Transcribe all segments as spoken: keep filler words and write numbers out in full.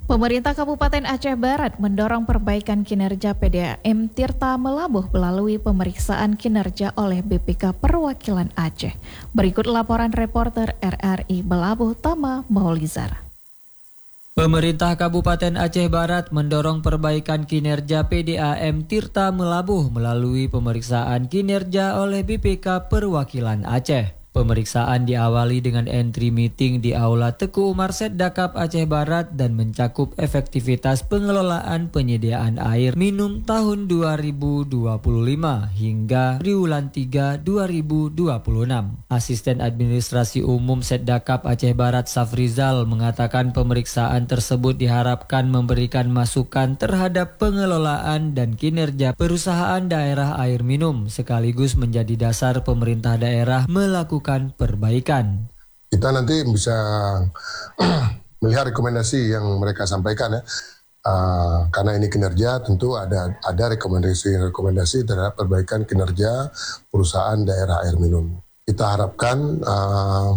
Pemerintah Kabupaten Aceh Barat mendorong perbaikan kinerja P D A M Tirta Melabuh melalui pemeriksaan kinerja oleh B P K Perwakilan Aceh. Berikut laporan reporter R R I Melabuh Tama Maulizar. Pemerintah Kabupaten Aceh Barat mendorong perbaikan kinerja P D A M Tirta Melabuh melalui pemeriksaan kinerja oleh B P K Perwakilan Aceh. Pemeriksaan diawali dengan entry meeting di Aula Teku Umar Setdakap Aceh Barat dan mencakup efektivitas pengelolaan penyediaan air minum tahun dua ribu dua puluh lima hingga triwulan tiga dua ribu dua puluh enam. Asisten Administrasi Umum Setdakap Aceh Barat Safrizal mengatakan pemeriksaan tersebut diharapkan memberikan masukan terhadap pengelolaan dan kinerja perusahaan daerah air minum sekaligus menjadi dasar pemerintah daerah melakukan perbaikan. Kita nanti bisa melihat rekomendasi yang mereka sampaikan ya, uh, karena ini kinerja tentu ada ada rekomendasi-rekomendasi terhadap perbaikan kinerja perusahaan daerah air minum. Kita harapkan uh,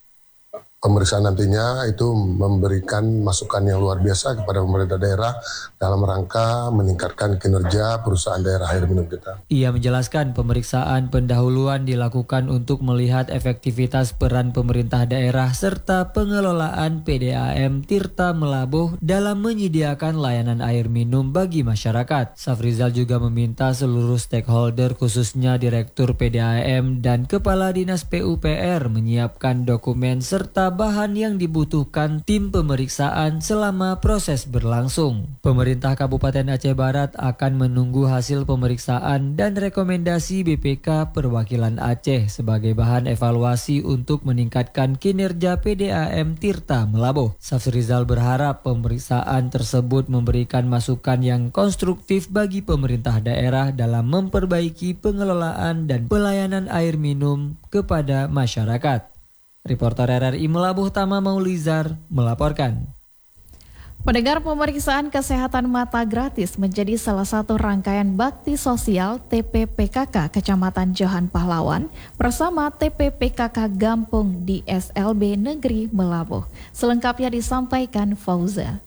pemeriksaan nantinya itu memberikan masukan yang luar biasa kepada pemerintah daerah dalam rangka meningkatkan kinerja perusahaan daerah air minum kita. Ia menjelaskan pemeriksaan pendahuluan dilakukan untuk melihat efektivitas peran pemerintah daerah serta pengelolaan P D A M Tirta Melabuh dalam menyediakan layanan air minum bagi masyarakat. Safrizal juga meminta seluruh stakeholder khususnya Direktur P D A M dan Kepala Dinas P U P R menyiapkan dokumen serta bahan yang dibutuhkan tim pemeriksaan selama proses berlangsung. Pemerintah Kabupaten Aceh Barat akan menunggu hasil pemeriksaan dan rekomendasi B P K Perwakilan Aceh sebagai bahan evaluasi untuk meningkatkan kinerja P D A M Tirta Melabuh. Safrizal berharap pemeriksaan tersebut memberikan masukan yang konstruktif bagi pemerintah daerah dalam memperbaiki pengelolaan dan pelayanan air minum kepada masyarakat. Reporter R R I Melabuh Tama Maulizar melaporkan. Pendengar, pemeriksaan kesehatan mata gratis menjadi salah satu rangkaian bakti sosial T P P K K Kecamatan Johan Pahlawan bersama T P P K K Gampung di S L B Negeri Melabuh. Selengkapnya disampaikan Fauza.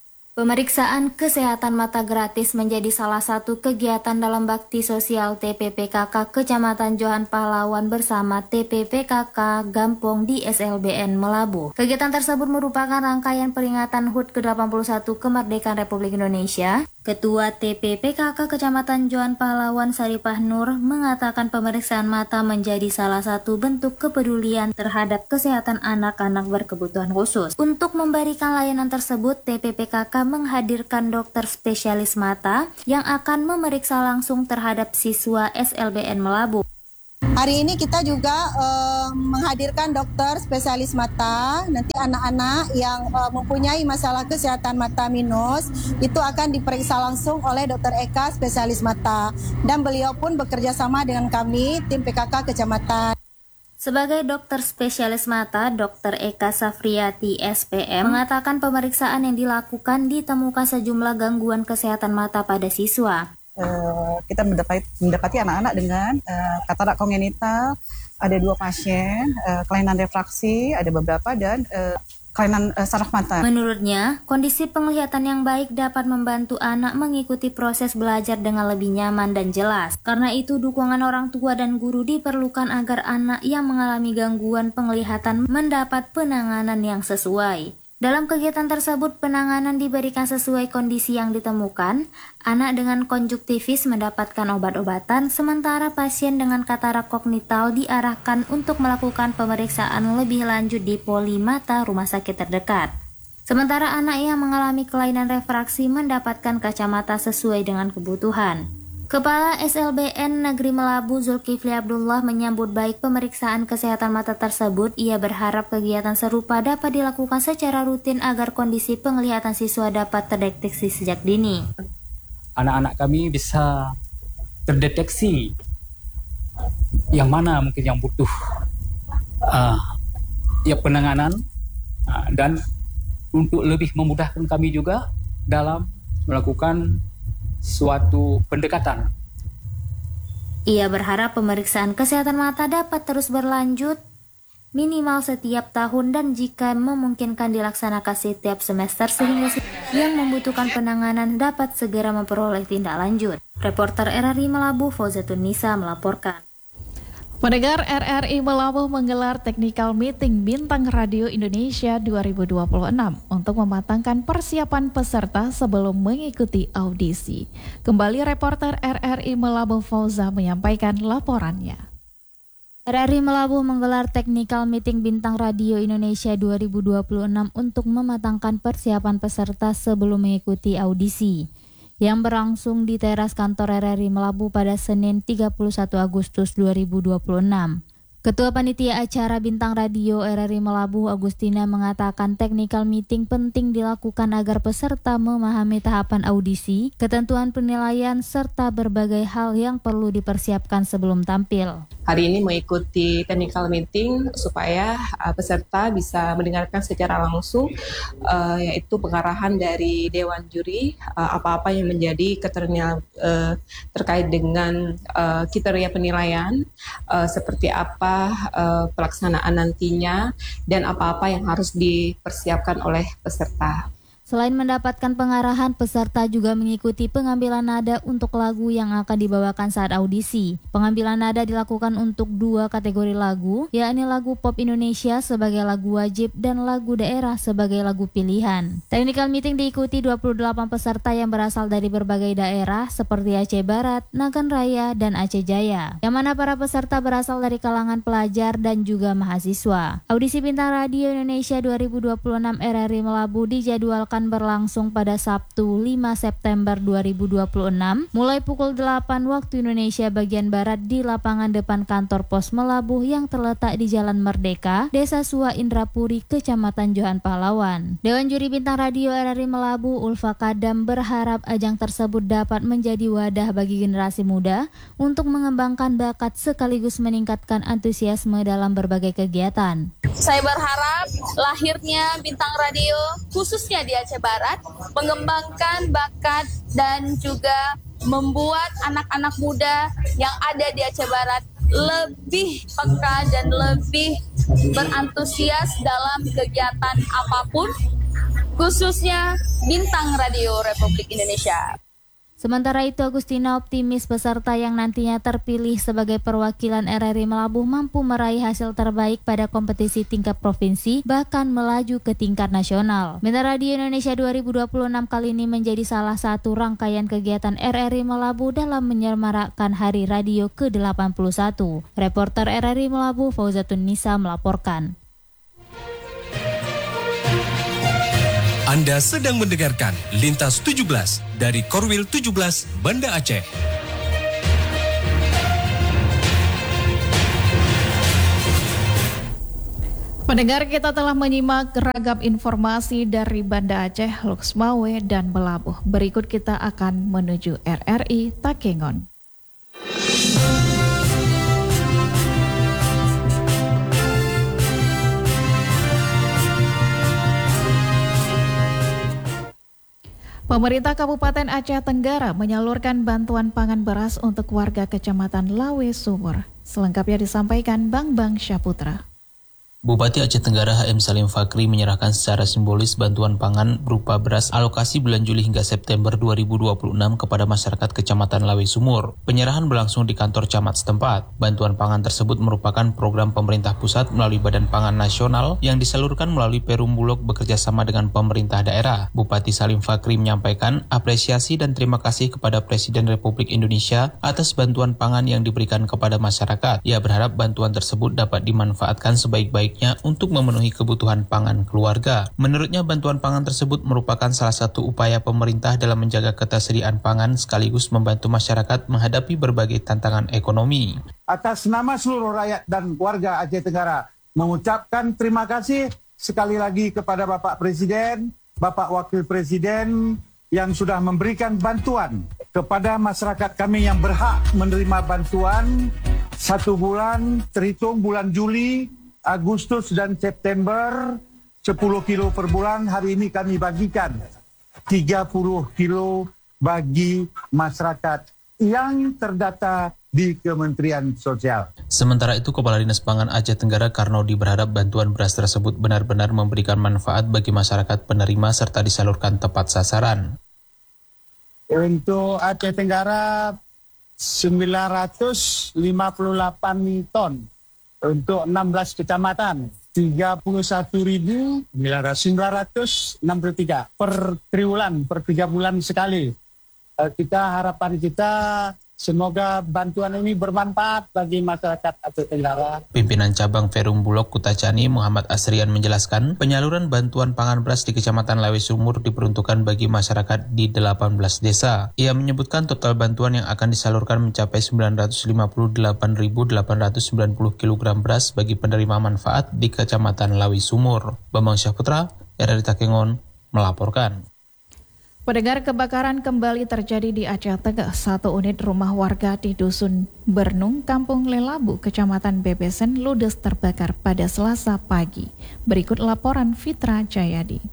Pemeriksaan kesehatan mata gratis menjadi salah satu kegiatan dalam bakti sosial T P P K K Kecamatan Johan Pahlawan bersama T P P K K Gampung di S L B N Melabuh. Kegiatan tersebut merupakan rangkaian peringatan H U T ke delapan puluh satu Kemerdekaan Republik Indonesia. Ketua T P P K K Kecamatan Johan Pahlawan Saripah Nur mengatakan pemeriksaan mata menjadi salah satu bentuk kepedulian terhadap kesehatan anak-anak berkebutuhan khusus. Untuk memberikan layanan tersebut, T P P K K menghadirkan dokter spesialis mata yang akan memeriksa langsung terhadap siswa S L B N Melabuh. Hari ini kita juga uh, menghadirkan dokter spesialis mata. Nanti anak-anak yang uh, mempunyai masalah kesehatan mata minus itu akan diperiksa langsung oleh dokter Eka spesialis mata. Dan beliau pun bekerja sama dengan kami, tim P K K Kecamatan. Sebagai dokter spesialis mata, dokter Eka Safriyati S P M mengatakan pemeriksaan yang dilakukan ditemukan sejumlah gangguan kesehatan mata pada siswa. Uh, kita mendapati, mendapati anak-anak dengan uh, katarak kongenital, ada dua pasien, uh, kelainan refraksi, ada beberapa, dan uh, kelainan uh, saraf mata. Menurutnya, kondisi penglihatan yang baik dapat membantu anak mengikuti proses belajar dengan lebih nyaman dan jelas. Karena itu, dukungan orang tua dan guru diperlukan agar anak yang mengalami gangguan penglihatan mendapat penanganan yang sesuai. Dalam kegiatan tersebut, penanganan diberikan sesuai kondisi yang ditemukan. Anak dengan konjuktivis mendapatkan obat-obatan, sementara pasien dengan katarak kognital diarahkan untuk melakukan pemeriksaan lebih lanjut di poli mata rumah sakit terdekat. Sementara anak yang mengalami kelainan refraksi mendapatkan kacamata sesuai dengan kebutuhan. Kepala S L B N Negeri Melabuh Zulkifli Abdullah menyambut baik pemeriksaan kesehatan mata tersebut. Ia berharap kegiatan serupa dapat dilakukan secara rutin agar kondisi penglihatan siswa dapat terdeteksi sejak dini. Anak-anak kami bisa terdeteksi yang mana mungkin yang butuh uh, ya penanganan uh, dan untuk lebih memudahkan kami juga dalam melakukan suatu pendekatan. Ia berharap pemeriksaan kesehatan mata dapat terus berlanjut minimal setiap tahun dan jika memungkinkan dilaksanakan setiap semester sehingga yang membutuhkan penanganan dapat segera memperoleh tindak lanjut. Reporter R R I Melabuh Fauzatun Nisa melaporkan. Pendengar, R R I Melabuh menggelar technical meeting Bintang Radio Indonesia dua ribu dua puluh enam untuk mematangkan persiapan peserta sebelum mengikuti audisi. Kembali reporter R R I Melabuh Fauza menyampaikan laporannya. R R I Melabuh menggelar technical meeting Bintang Radio Indonesia dua ribu dua puluh enam untuk mematangkan persiapan peserta sebelum mengikuti audisi yang berlangsung di teras kantor R R I Melabuh pada Senin tiga puluh satu Agustus dua ribu dua puluh enam. Ketua Panitia Acara Bintang Radio R R I Melabuh Agustina mengatakan technical meeting penting dilakukan agar peserta memahami tahapan audisi, ketentuan penilaian, serta berbagai hal yang perlu dipersiapkan sebelum tampil. Hari ini mengikuti technical meeting supaya uh, peserta bisa mendengarkan secara langsung uh, yaitu pengarahan dari Dewan Juri, uh, apa-apa yang menjadi kriteria uh, terkait dengan uh, kriteria penilaian, uh, seperti apa uh, pelaksanaan nantinya dan apa-apa yang harus dipersiapkan oleh peserta. Selain mendapatkan pengarahan, peserta juga mengikuti pengambilan nada untuk lagu yang akan dibawakan saat audisi. Pengambilan nada dilakukan untuk dua kategori lagu, yakni lagu pop Indonesia sebagai lagu wajib dan lagu daerah sebagai lagu pilihan. Technical meeting diikuti dua puluh delapan peserta yang berasal dari berbagai daerah seperti Aceh Barat, Nagan Raya, dan Aceh Jaya, yang mana para peserta berasal dari kalangan pelajar dan juga mahasiswa. Audisi Bintang Radio Indonesia dua ribu dua puluh enam R R I Melabuh dijadwalkan berlangsung pada Sabtu lima September dua ribu dua puluh enam mulai pukul delapan waktu Indonesia bagian Barat di lapangan depan kantor Pos Melabuh yang terletak di Jalan Merdeka, Desa Suwa Indrapuri, Kecamatan Johan Pahlawan. Dewan Juri Bintang Radio R R I Melabuh Ulfa Kadam berharap ajang tersebut dapat menjadi wadah bagi generasi muda untuk mengembangkan bakat sekaligus meningkatkan antusiasme dalam berbagai kegiatan. Saya berharap lahirnya Bintang Radio khususnya di Aceh Barat mengembangkan bakat dan juga membuat anak-anak muda yang ada di Aceh Barat lebih peka dan lebih berantusias dalam kegiatan apapun, khususnya Bintang Radio Republik Indonesia. Sementara itu, Agustina optimis peserta yang nantinya terpilih sebagai perwakilan R R I Melabuh mampu meraih hasil terbaik pada kompetisi tingkat provinsi, bahkan melaju ke tingkat nasional. Bintang Radio Indonesia dua ribu dua puluh enam kali ini menjadi salah satu rangkaian kegiatan R R I Melabuh dalam menyemarakan Hari Radio ke delapan puluh satu. Reporter R R I Melabuh Fauzatun Nisa melaporkan. Anda sedang mendengarkan Lintas tujuh belas dari Korwil tujuh belas Banda Aceh. Pendengar, kita telah menyimak ragam informasi dari Banda Aceh, Luxmawe, dan Melabuh. Berikut kita akan menuju R R I Takengon. Pemerintah Kabupaten Aceh Tenggara menyalurkan bantuan pangan beras untuk warga Kecamatan Lawe Sumur. Selengkapnya disampaikan Bang Bang Syaputra. Bupati Aceh Tenggara H M Salim Fakri menyerahkan secara simbolis bantuan pangan berupa beras alokasi bulan Juli hingga September dua ribu dua puluh enam kepada masyarakat Kecamatan Lawe Sumur. Penyerahan berlangsung di kantor camat setempat. Bantuan pangan tersebut merupakan program pemerintah pusat melalui Badan Pangan Nasional yang disalurkan melalui Perum Bulog bekerjasama dengan pemerintah daerah. Bupati Salim Fakri menyampaikan apresiasi dan terima kasih kepada Presiden Republik Indonesia atas bantuan pangan yang diberikan kepada masyarakat. Ia berharap bantuan tersebut dapat dimanfaatkan sebaik-baiknya untuk memenuhi kebutuhan pangan keluarga. Menurutnya, bantuan pangan tersebut merupakan salah satu upaya pemerintah dalam menjaga ketersediaan pangan sekaligus membantu masyarakat menghadapi berbagai tantangan ekonomi. Atas nama seluruh rakyat dan warga Aceh Tenggara, mengucapkan terima kasih sekali lagi kepada Bapak Presiden, Bapak Wakil Presiden yang sudah memberikan bantuan kepada masyarakat kami yang berhak menerima bantuan satu bulan, terhitung bulan Juli, Agustus dan September, sepuluh kilo per bulan. Hari ini kami bagikan tiga puluh kilo bagi masyarakat yang terdata di Kementerian Sosial. Sementara itu, Kepala Dinas Pangan Aceh Tenggara Karnodi berharap bantuan beras tersebut benar-benar memberikan manfaat bagi masyarakat penerima serta disalurkan tepat sasaran. Untuk Aceh Tenggara sembilan ratus lima puluh delapan ton untuk enam belas kecamatan, tiga puluh satu ribu sembilan ratus enam puluh tiga per triwulan, per tiga bulan sekali. Kita harapan kita semoga bantuan ini bermanfaat bagi masyarakat Aceh Tenggara. Pimpinan Cabang Perum Bulog Kutacani Muhammad Asrian menjelaskan penyaluran bantuan pangan beras di Kecamatan Lawe Sumur diperuntukkan bagi masyarakat di delapan belas desa. Ia menyebutkan total bantuan yang akan disalurkan mencapai sembilan ratus lima puluh delapan ribu delapan ratus sembilan puluh kilogram beras bagi penerima manfaat di Kecamatan Lawe Sumur. Bambang Syahputra, R R I Takengon, melaporkan. Pendengar, kebakaran kembali terjadi di Aceh Tengah. Satu unit rumah warga di Dusun Bernung, Kampung Lelabu, Kecamatan Bebesen, ludes terbakar pada Selasa pagi. Berikut laporan Fitra Jayadi.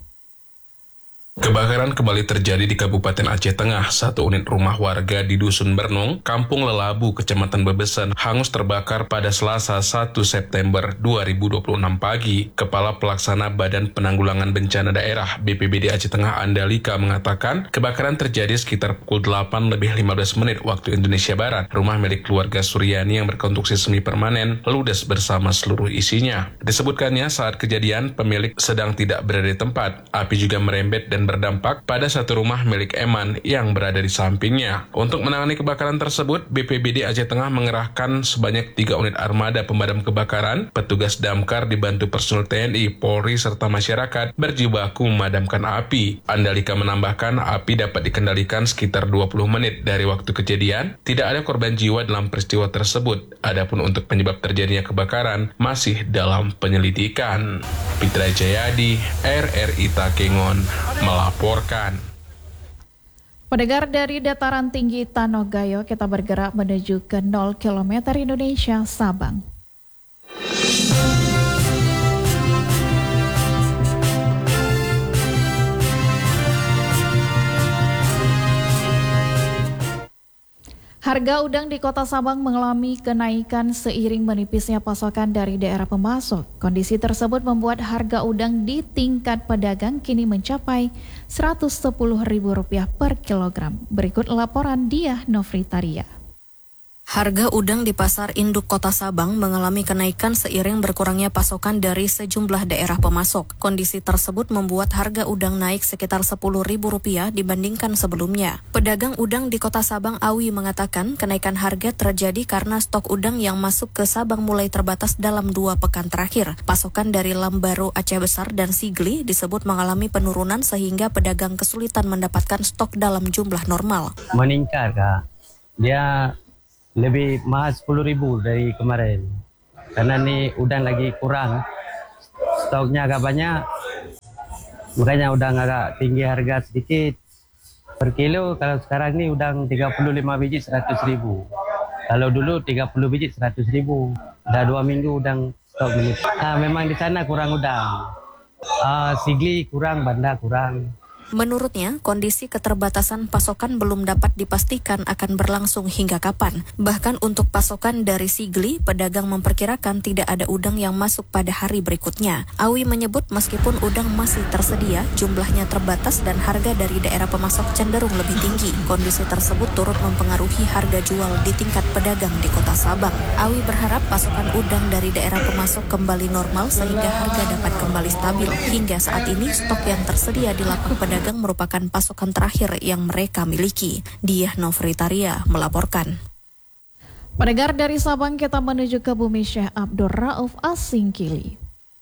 Kebakaran kembali terjadi di Kabupaten Aceh Tengah. Satu unit rumah warga di Dusun Bernung, Kampung Lelabu, Kecamatan Bebesen, hangus terbakar pada Selasa satu September dua ribu dua puluh enam pagi. Kepala Pelaksana Badan Penanggulangan Bencana Daerah B P B D Aceh Tengah Andalika mengatakan kebakaran terjadi sekitar pukul delapan lebih lima belas menit waktu Indonesia Barat. Rumah milik keluarga Suryani yang berkonstruksi semi permanen ludes bersama seluruh isinya. Disebutkannya saat kejadian pemilik sedang tidak berada di tempat. Api juga merembet dan berdampak pada satu rumah milik Eman yang berada di sampingnya. Untuk menangani kebakaran tersebut, B P B D Aceh Tengah mengerahkan sebanyak tiga unit armada pemadam kebakaran, petugas damkar dibantu personel T N I, Polri, serta masyarakat berjibaku memadamkan api. Andalika menambahkan api dapat dikendalikan sekitar dua puluh menit dari waktu kejadian. Tidak ada korban jiwa dalam peristiwa tersebut. Adapun untuk penyebab terjadinya kebakaran masih dalam penyelidikan. Fitra Jayadi, R R I Takengon, melaporkan. Pendengar, dari dataran tinggi Tanogayo kita bergerak menuju ke nol kilometer Indonesia Sabang. Harga udang di Kota Sabang mengalami kenaikan seiring menipisnya pasokan dari daerah pemasok. Kondisi tersebut membuat harga udang di tingkat pedagang kini mencapai seratus sepuluh ribu rupiah per kilogram. Berikut laporan Diah Novritaria. Harga udang di Pasar Induk Kota Sabang mengalami kenaikan seiring berkurangnya pasokan dari sejumlah daerah pemasok. Kondisi tersebut membuat harga udang naik sekitar sepuluh ribu rupiah dibandingkan sebelumnya. Pedagang udang di Kota Sabang Awi mengatakan kenaikan harga terjadi karena stok udang yang masuk ke Sabang mulai terbatas dalam dua pekan terakhir. Pasokan dari Lambaru, Aceh Besar, dan Sigli disebut mengalami penurunan sehingga pedagang kesulitan mendapatkan stok dalam jumlah normal. Meningkat, Kak. Dia lebih mahal sepuluh ribu dari kemarin. Karena nih udang lagi kurang. Stoknya agak banyak. Makanya udang agak tinggi harga sedikit. Per kilo kalau sekarang nih udang tiga puluh lima biji seratus ribu. Kalau dulu tiga puluh biji seratus ribu. Dah dua minggu udang stok menipis. Ah, memang di sana kurang udang. Ah, Sigli kurang, Banda kurang. Menurutnya, kondisi keterbatasan pasokan belum dapat dipastikan akan berlangsung hingga kapan. Bahkan untuk pasokan dari Sigli, pedagang memperkirakan tidak ada udang yang masuk pada hari berikutnya. Awi menyebut meskipun udang masih tersedia, jumlahnya terbatas dan harga dari daerah pemasok cenderung lebih tinggi. Kondisi tersebut turut mempengaruhi harga jual di tingkat pedagang di Kota Sabang. Awi berharap pasokan udang dari daerah pemasok kembali normal sehingga harga dapat kembali stabil. Hingga saat ini, stok yang tersedia di lapak pedagang merupakan pasokan terakhir yang mereka miliki. Diah Novritaria melaporkan. Pendengar, dari Sabang kita menuju ke Bumi Syekh Abdul Rauf As-Singkili.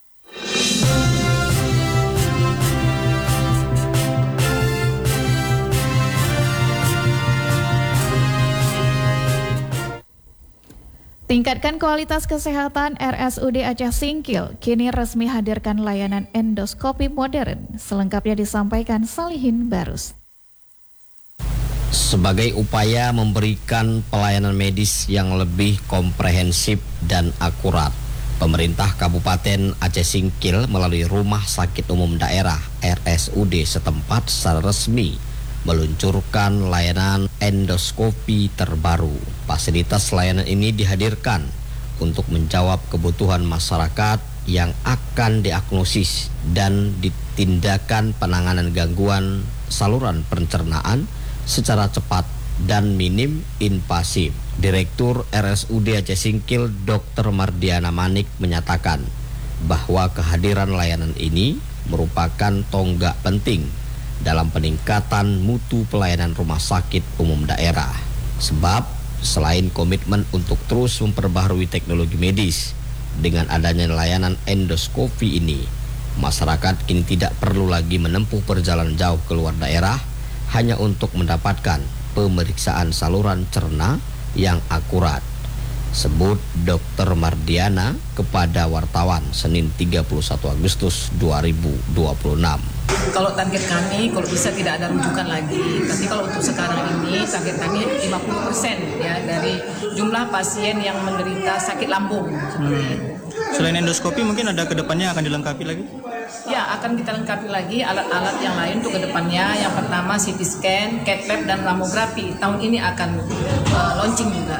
Tingkatkan kualitas kesehatan, R S U D Aceh Singkil kini resmi hadirkan layanan endoskopi modern. Selengkapnya disampaikan Salihin Barus. Sebagai upaya memberikan pelayanan medis yang lebih komprehensif dan akurat, pemerintah Kabupaten Aceh Singkil melalui Rumah Sakit Umum Daerah R S U D setempat secara resmi meluncurkan layanan endoskopi terbaru. Fasilitas layanan ini dihadirkan untuk menjawab kebutuhan masyarakat yang akan diagnosis dan ditindakan penanganan gangguan saluran pencernaan secara cepat dan minim invasif. Direktur R S U D Aceh Singkil Doktor Mardiana Manik menyatakan bahwa kehadiran layanan ini merupakan tonggak penting dalam peningkatan mutu pelayanan rumah sakit umum daerah. Sebab selain komitmen untuk terus memperbaharui teknologi medis, dengan adanya layanan endoskopi ini, masyarakat kini tidak perlu lagi menempuh perjalanan jauh keluar daerah hanya untuk mendapatkan pemeriksaan saluran cerna yang akurat. Sebut Dokter Mardiana kepada wartawan Senin tiga puluh satu Agustus dua ribu dua puluh enam. Kalau target kami, kalau bisa tidak ada rujukan lagi. Tapi kalau untuk sekarang ini, target kami lima puluh persen ya dari jumlah pasien yang menderita sakit lambung. Hmm. Selain endoskopi, mungkin ada kedepannya akan dilengkapi lagi? Ya, akan kita lengkapi lagi alat-alat yang lain untuk kedepannya. Yang pertama C T scan, cath lab, dan mamografi. Tahun ini akan uh, launching juga.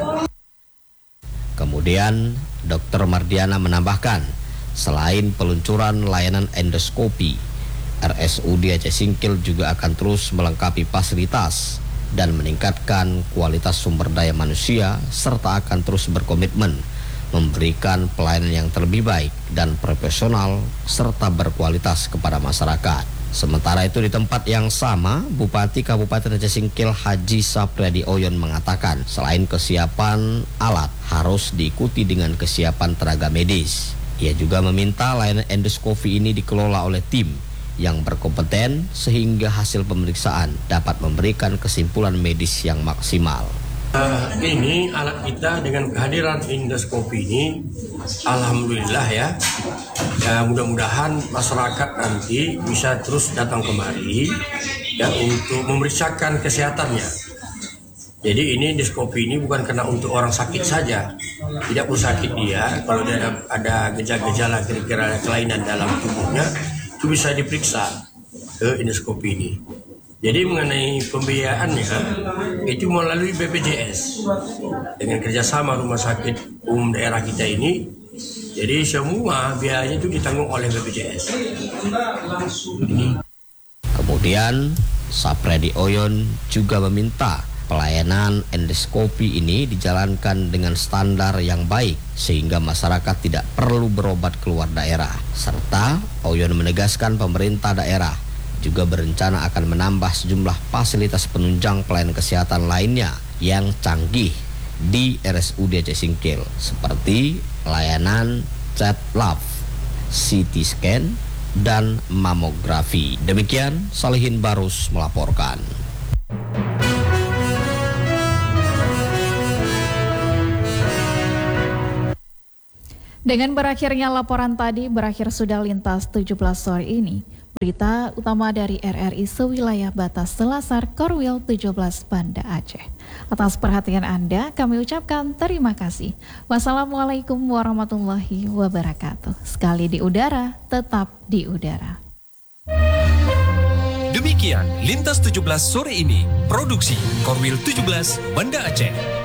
Kemudian Dokter Mardiana menambahkan, selain peluncuran layanan endoskopi, R S U D Aceh Singkil juga akan terus melengkapi fasilitas dan meningkatkan kualitas sumber daya manusia serta akan terus berkomitmen memberikan pelayanan yang terlebih baik dan profesional serta berkualitas kepada masyarakat. Sementara itu di tempat yang sama, Bupati Kabupaten Aceh Singkil Haji Sapriadi Oyon mengatakan selain kesiapan alat harus diikuti dengan kesiapan tenaga medis. Ia juga meminta layanan endoskopi ini dikelola oleh tim yang berkompeten sehingga hasil pemeriksaan dapat memberikan kesimpulan medis yang maksimal. Uh, ini alat kita dengan kehadiran endoskopi ini, alhamdulillah ya, ya mudah-mudahan masyarakat nanti bisa terus datang kemari ya untuk memeriksakan kesehatannya. Jadi ini endoskopi ini bukan kena untuk orang sakit saja, tidak perlu sakit dia. Kalau ada, ada gejala-gejala kira-kira kelainan dalam tubuhnya, itu bisa diperiksa ke endoskopi ini. Jadi mengenai pembiayaannya itu melalui B P J S dengan kerjasama rumah sakit umum daerah kita ini. Jadi semua biayanya itu ditanggung oleh B P J S. Ini. Kemudian Sapriadi Oyon juga meminta pelayanan endoskopi ini dijalankan dengan standar yang baik sehingga masyarakat tidak perlu berobat keluar daerah. Serta Oyon menegaskan pemerintah daerah juga berencana akan menambah sejumlah fasilitas penunjang pelayanan kesehatan lainnya yang canggih di R S U D Aceh Singkil seperti layanan cath lab, C T scan, dan mamografi. Demikian Salihin Barus melaporkan. Dengan berakhirnya laporan tadi, berakhir sudah Lintas tujuh belas sore ini. Berita utama dari R R I sewilayah batas Selasar Korwil tujuh belas Banda Aceh. Atas perhatian Anda, kami ucapkan terima kasih. Wassalamualaikum warahmatullahi wabarakatuh. Sekali di udara, tetap di udara. Demikian Lintas tujuh belas sore ini, produksi Korwil tujuh belas Banda Aceh.